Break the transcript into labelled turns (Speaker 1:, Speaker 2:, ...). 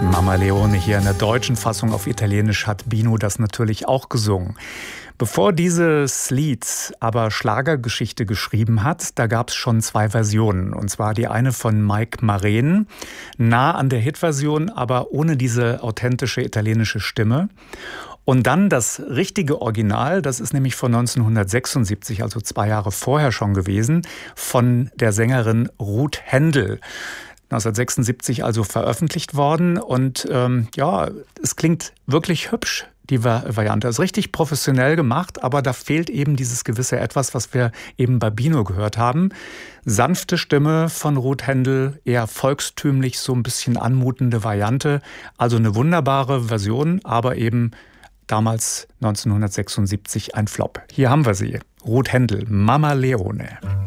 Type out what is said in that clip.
Speaker 1: Mama Leone hier in der deutschen Fassung. Auf Italienisch hat Bino das natürlich auch gesungen. Bevor dieses Lied aber Schlagergeschichte geschrieben hat, da gab es schon zwei Versionen. Und zwar die eine von Mike Maren, nah an der Hitversion, aber ohne diese authentische italienische Stimme. Und dann das richtige Original, das ist nämlich von 1976, also 2 Jahre vorher schon gewesen, von der Sängerin Ruth Händel. 1976 also veröffentlicht worden und es klingt wirklich hübsch, die Variante. Ist richtig professionell gemacht, aber da fehlt eben dieses gewisse Etwas, was wir eben bei Bino gehört haben. Sanfte Stimme von Ruth Händel, eher volkstümlich, so ein bisschen anmutende Variante. Also eine wunderbare Version, aber eben damals 1976 ein Flop. Hier haben wir sie, Ruth Händel, Mama Leone.